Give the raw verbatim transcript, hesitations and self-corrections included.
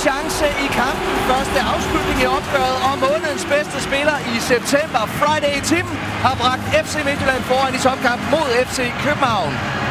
chance i kampen. Første afslutning i opgøret, og månedens bedste spiller i september, Friday Tim, har bragt F C Midtjylland foran i topkamp mod F C København.